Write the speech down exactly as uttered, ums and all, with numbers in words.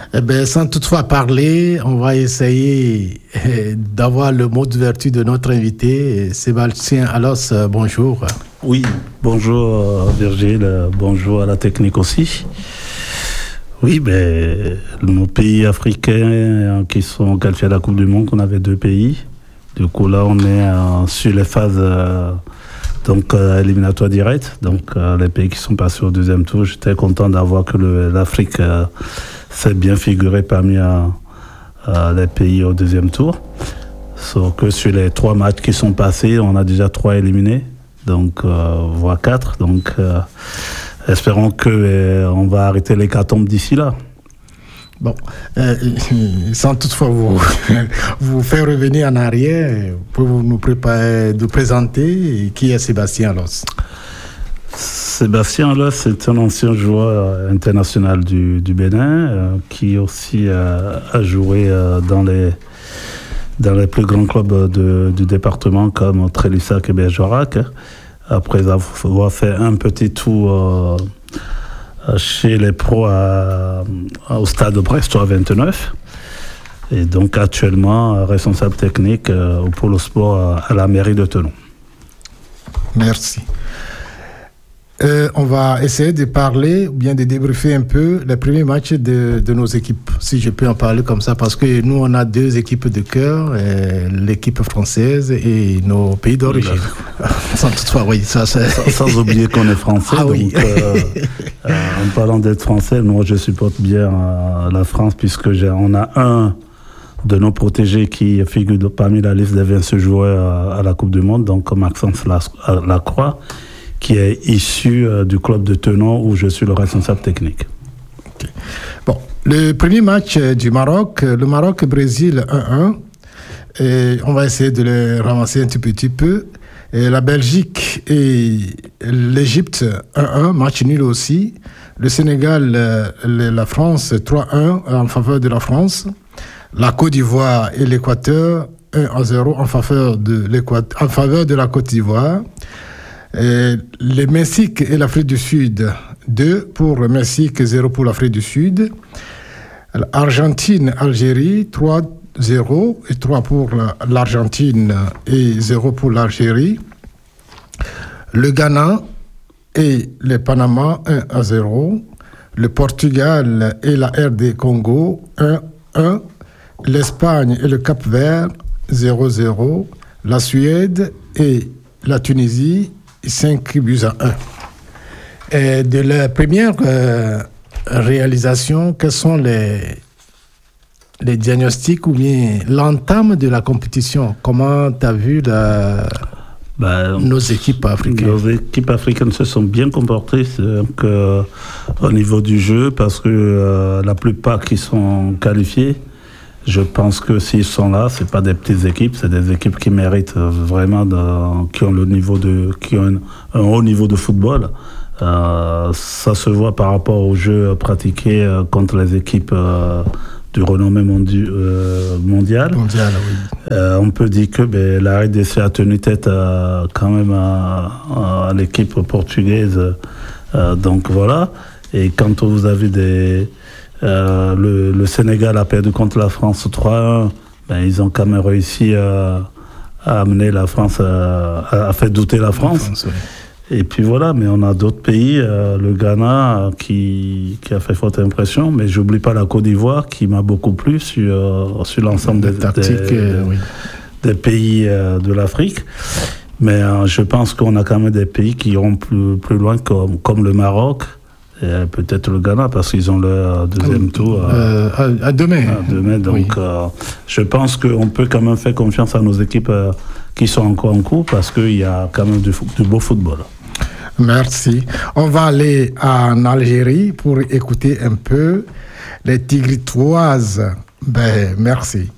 Eh bien, sans toutefois parler, on va essayer d'avoir le mot d'ouverture de notre invité, Sébastien Alos. Bonjour. Oui, bonjour Virgile, bonjour à la technique aussi. Oui, ben, nos pays africains qui sont qualifiés à la Coupe du Monde, on avait deux pays. Du coup, là, on est euh, sur les phases euh, donc, euh, éliminatoires directes. Donc, euh, les pays qui sont passés au deuxième tour, j'étais content d'avoir que le, l'Afrique euh, s'est bien figurée parmi euh, euh, les pays au deuxième tour. Sauf que sur les trois matchs qui sont passés, on a déjà trois éliminés, donc, euh, voire quatre. Donc, euh, espérons qu'on euh, va arrêter l'hécatombe d'ici là. Bon, euh, sans toutefois vous, vous faire revenir en arrière, pouvez-vous nous, préparer, nous présenter qui est Sébastien Alos? Sébastien Alos est un ancien joueur international du, du Bénin euh, qui aussi euh, a joué euh, dans, les, dans les plus grands clubs de, du département comme Trélissac et Bergerac. Après avoir fait un petit tour euh, chez les pros à, à, au stade Brestois vingt-neuf. Et donc actuellement responsable technique euh, au pôle sport à, à la mairie de Thonon. Merci. Euh, on va essayer de parler ou bien de débriefer un peu les premiers matchs de, de nos équipes, si je peux en parler comme ça, parce que nous, on a deux équipes de cœur, euh, l'équipe française et nos pays d'origine. Oui, sans toutefois, oui, ça, c'est... Sans, sans oublier qu'on est français. Ah, donc, oui. euh, euh, en parlant d'être français, moi, je supporte bien euh, la France, puisque j'ai, on a un de nos protégés qui figure de, parmi la liste des vingt joueurs à, à la Coupe du Monde, donc Maxence Lacroix, qui est issu euh, du club de Thonon où je suis le responsable technique. Okay. Bon, le premier match euh, du Maroc, euh, le Maroc-Brésil un un, et on va essayer de le ramasser un tout petit peu. Et la Belgique et l'Égypte un un, match nul aussi. Le Sénégal, euh, la France trois un en faveur de la France. La Côte d'Ivoire et l'Équateur un à zéro en faveur de l'Équateur, en faveur de la Côte d'Ivoire. Et le Mexique et l'Afrique du Sud, deux pour le Mexique, zéro pour l'Afrique du Sud. Argentine, Algérie, trois zéro et trois pour l'Argentine et zéro pour l'Algérie. Le Ghana et le Panama, un à zéro. Le Portugal et la R D Congo, un un. L'Espagne et le Cap-Vert, zéro zéro. La Suède et la Tunisie, cinq buts à un. Et de la première euh, réalisation, quels sont les, les diagnostics ou bien l'entame de la compétition? Comment tu as vu la, ben, nos équipes africaines? Nos équipes africaines se sont bien comportées donc, euh, au niveau du jeu, parce que euh, la plupart qui sont qualifiés, je pense que s'ils sont là, c'est pas des petites équipes, c'est des équipes qui méritent vraiment, de, qui ont le niveau de, qui ont un, un haut niveau de football. Euh, ça se voit par rapport au jeu pratiqué euh, contre les équipes euh, du renommée mondi- euh, mondial. Mondial, oui. Euh, on peut dire que ben, la R D C a tenu tête à, quand même à, à l'équipe portugaise. Euh, donc voilà. Et quand vous avez des Euh, le, le Sénégal a perdu contre la France trois un, ben, ils ont quand même réussi à, à amener la France, à, à faire douter la France. La France, oui. Et puis voilà, mais on a d'autres pays, euh, le Ghana qui, qui a fait forte impression, mais j'oublie pas la Côte d'Ivoire qui m'a beaucoup plu sur, euh, sur l'ensemble des, des, euh, oui. des pays euh, de l'Afrique. Mais euh, je pense qu'on a quand même des pays qui iront plus, plus loin, comme, comme le Maroc. Et peut-être le Ghana, parce qu'ils ont leur deuxième tour euh, à, à demain. À demain. Donc, oui. euh, je pense qu'on peut quand même faire confiance à nos équipes euh, qui sont encore en cours, parce qu'il y a quand même du, du beau football. Merci. On va aller en Algérie pour écouter un peu les Tigritoises. Ben, merci.